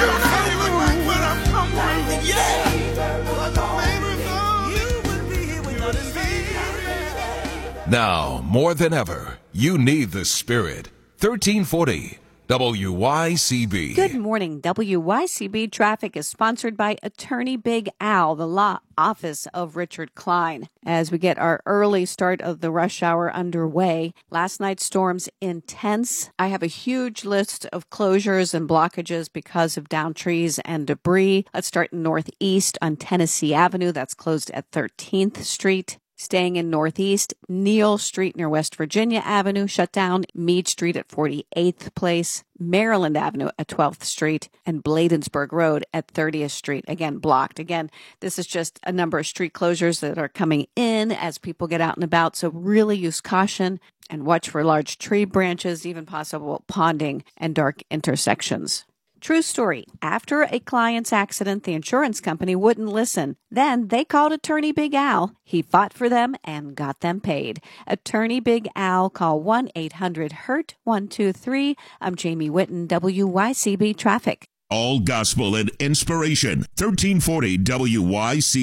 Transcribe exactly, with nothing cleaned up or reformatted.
Now, more than ever, you need the Spirit. thirteen forty W Y C B. Good morning. W Y C B Traffic is sponsored by Attorney Big Al, the law office of Richard Klein. As we get our early start of the rush hour underway, last night's storms intense. I have a huge list of closures and blockages because of downed trees and debris. Let's start in Northeast on Tennessee Avenue. That's closed at thirteenth Street. Staying in Northeast, Neal Street near West Virginia Avenue shut down, Meade Street at forty-eighth Place, Maryland Avenue at twelfth Street, and Bladensburg Road at thirtieth Street, again blocked. Again, this is just a number of street closures that are coming in as people get out and about, so really use caution and watch for large tree branches, even possible ponding and dark intersections. True story. After a client's accident, the insurance company wouldn't listen. Then they called Attorney Big Al. He fought for them and got them paid. Attorney Big Al, call one eight hundred hurt one two three. I'm Jamie Whitten, W Y C B Traffic. All gospel and inspiration. thirteen forty W Y C B.